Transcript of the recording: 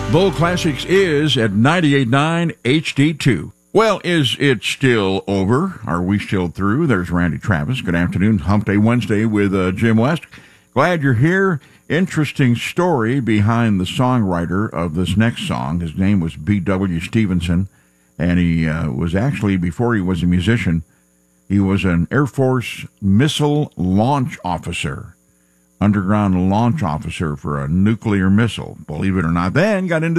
Bull Classics is at 98.9 HD2. Well, is it still over? Are we still through? There's Randy Travis. Good afternoon. Hump Day Wednesday with Jim West. Glad you're here. Interesting story behind the songwriter of this next song. His name was B.W. Stevenson, and he was actually, before he was a musician, he was an Air Force missile launch officer. Underground launch officer for a nuclear missile, believe it or not. Then got into